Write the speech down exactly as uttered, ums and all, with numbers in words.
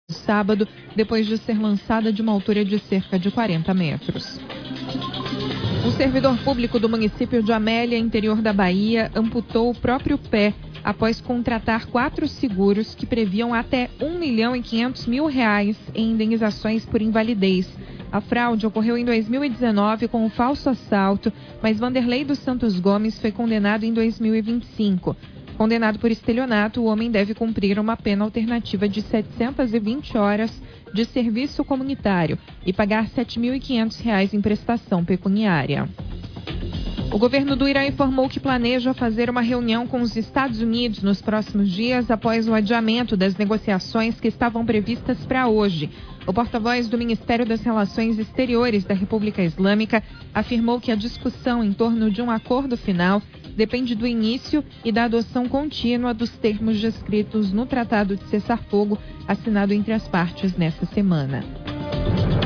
sábado, depois de ser lançada de uma altura de cerca de quarenta metros. Um servidor público do município de Amélia, interior da Bahia, amputou o próprio pé após contratar quatro seguros que previam até um milhão e quinhentos mil reais em indenizações por invalidez. A fraude ocorreu em dois mil e dezenove com um falso assalto, mas Vanderlei dos Santos Gomes foi condenado em dois mil e vinte e cinco. Condenado por estelionato, o homem deve cumprir uma pena alternativa de setecentas e vinte horas de serviço comunitário e pagar sete mil e quinhentos reais em prestação pecuniária. O governo do Irã informou que planeja fazer uma reunião com os Estados Unidos nos próximos dias após o adiamento das negociações que estavam previstas para hoje. O porta-voz do Ministério das Relações Exteriores da República Islâmica afirmou que a discussão em torno de um acordo final depende do início e da adoção contínua dos termos descritos no Tratado de Cessar-Fogo assinado entre as partes nesta semana.